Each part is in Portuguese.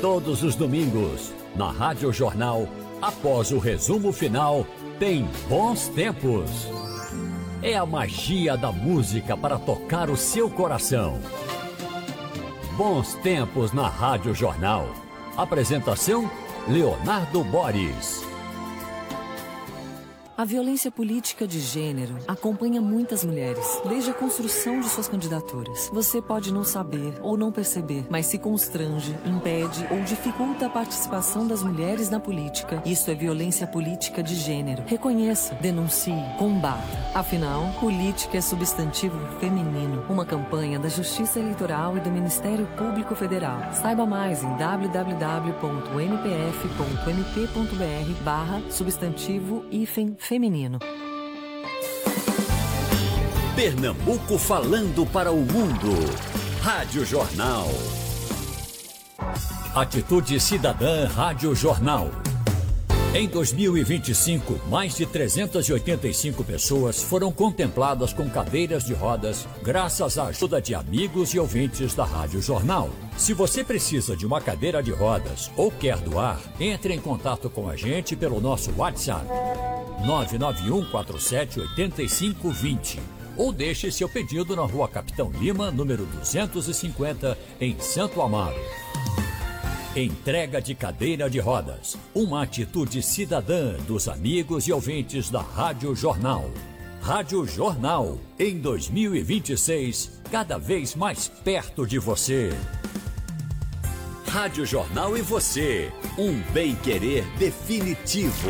Todos os domingos, na Rádio Jornal, após o resumo final, tem Bons Tempos. É a magia da música para tocar o seu coração. Bons Tempos na Rádio Jornal. Apresentação, Leonardo Boris. A violência política de gênero acompanha muitas mulheres, desde a construção de suas candidaturas. Você pode não saber ou não perceber, mas se constrange, impede ou dificulta a participação das mulheres na política. Isso é violência política de gênero. Reconheça, denuncie, combata. Afinal, política é substantivo feminino. Uma campanha da Justiça Eleitoral e do Ministério Público Federal. Saiba mais em www.npf.mp.br/substantivo-feminino. Pernambuco falando para o mundo. Rádio Jornal. Atitude Cidadã Rádio Jornal. Em 2025, mais de 385 pessoas foram contempladas com cadeiras de rodas graças à ajuda de amigos e ouvintes da Rádio Jornal. Se você precisa de uma cadeira de rodas ou quer doar, entre em contato com a gente pelo nosso WhatsApp 991478520 ou deixe seu pedido na Rua Capitão Lima, número 250, em Santo Amaro. Entrega de cadeira de rodas, uma atitude cidadã dos amigos e ouvintes da Rádio Jornal. Rádio Jornal, em 2026, cada vez mais perto de você. Rádio Jornal e você, um bem-querer definitivo.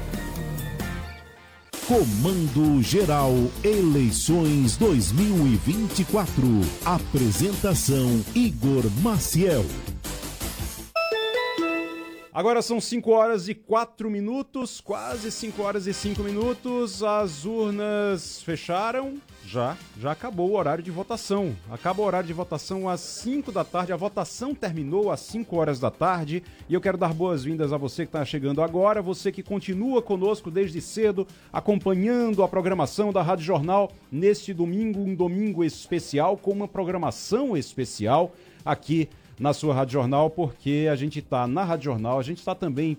Comando Geral Eleições 2024. Apresentação Igor Maciel. Agora são 5 horas e 4 minutos, quase 5 horas e 5 minutos. As urnas fecharam, já acabou o horário de votação. Acaba o horário de votação às 5 da tarde. A votação terminou às 5 horas da tarde. E eu quero dar boas-vindas a você que está chegando agora, você que continua conosco desde cedo, acompanhando a programação da Rádio Jornal neste domingo, um domingo especial, com uma programação especial aqui na sua Rádio Jornal, porque a gente está na Rádio Jornal, a gente está também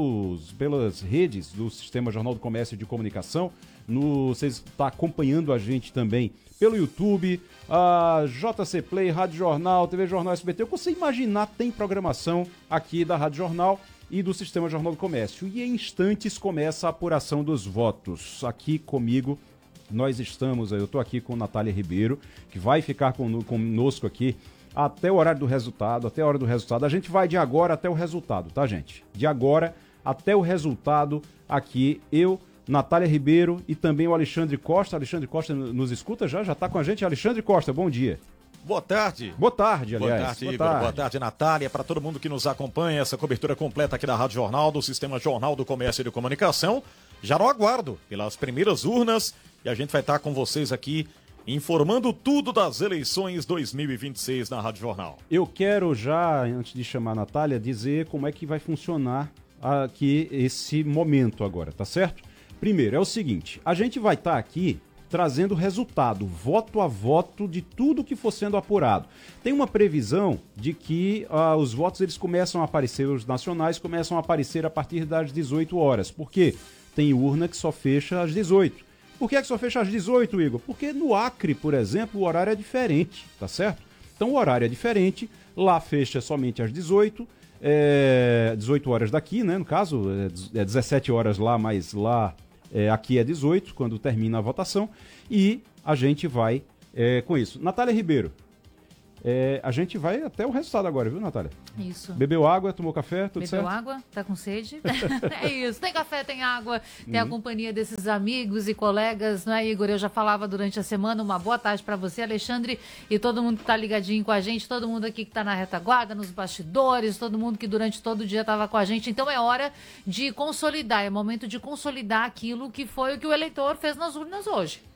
pelas redes do Sistema Jornal do Comércio e de Comunicação, você está acompanhando a gente também pelo YouTube, a JC Play, Rádio Jornal, TV Jornal SBT, o que você imaginar tem programação aqui da Rádio Jornal e do Sistema Jornal do Comércio. E em instantes começa a apuração dos votos. Aqui comigo, eu estou aqui com Natália Ribeiro, que vai ficar conosco aqui até o horário do resultado, até a hora do resultado. A gente vai de agora até o resultado, tá, gente? De agora até o resultado aqui, eu, Natália Ribeiro e também o Alexandre Costa. Alexandre Costa nos escuta já tá com a gente. Alexandre Costa, bom dia. Boa tarde. Boa tarde, aliás. Boa tarde, Igor. Boa tarde, Natália. Para todo mundo que nos acompanha, essa cobertura completa aqui da Rádio Jornal, do Sistema Jornal do Comércio e de Comunicação. Já no aguardo pelas primeiras urnas e a gente vai estar com vocês aqui informando tudo das eleições 2026 na Rádio Jornal. Eu quero já, antes de chamar a Natália, dizer como é que vai funcionar aqui esse momento agora, tá certo? Primeiro, é o seguinte, a gente vai estar aqui trazendo resultado, voto a voto de tudo que for sendo apurado. Tem uma previsão de que os votos eles começam a aparecer, os nacionais começam a aparecer a partir das 18 horas. Por quê? Tem urna que só fecha às 18. Por que só fecha às 18, Igor? Porque no Acre, por exemplo, o horário é diferente, tá certo? Então o horário é diferente, lá fecha somente às 18, 18 horas daqui, né? No caso, é 17 horas lá, mas lá aqui é 18, quando termina a votação, e a gente vai com isso. Natália Ribeiro, a gente vai até o resultado agora, viu, Natália? Isso. Bebeu água, tomou café, tudo certo? Bebeu água, tá com sede? É isso, tem café, tem água, tem a companhia desses amigos e colegas, não é, Igor? Eu já falava durante a semana, uma boa tarde para você, Alexandre, e todo mundo que tá ligadinho com a gente, todo mundo aqui que tá na retaguarda, nos bastidores, todo mundo que durante todo o dia tava com a gente. Então é hora de consolidar, é momento de consolidar aquilo que foi o que o eleitor fez nas urnas hoje.